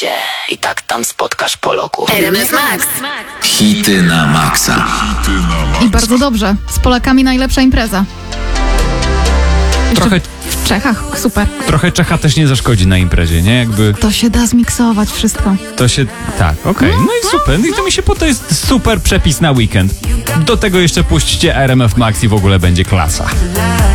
mieście i tak tam spotkasz Polaków. RMF Max. Hity na maksa. I bardzo dobrze. Z Polakami najlepsza impreza. Trochę, W Czechach, super. trochę Czecha też nie zaszkodzi na imprezie, nie? Jakby To się da zmiksować wszystko. to się... Tak, okej. No i super. I to mi się to jest super przepis na weekend. Do tego jeszcze puśćcie RMF Max i w ogóle będzie klasa.